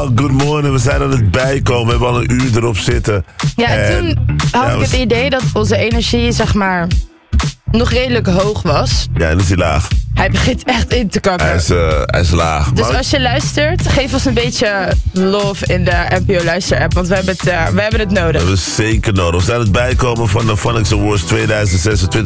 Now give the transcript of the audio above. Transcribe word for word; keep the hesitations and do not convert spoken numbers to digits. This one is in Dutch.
Oh, good morning. We zijn aan het bijkomen. We hebben al een uur erop zitten. Ja, en, en toen had ja, ik het was... idee dat onze energie, zeg maar, nog redelijk hoog was. Ja, en dan is hij laag. Hij begint echt in te kakken. Hij is, uh, hij is laag. Dus maar... als je luistert, geef ons een beetje love in de N P O Luister app. Want we hebben het, uh, we hebben het nodig. We hebben het zeker nodig. We zijn aan het bijkomen van de Phonics Awards tweeduizend zesentwintig.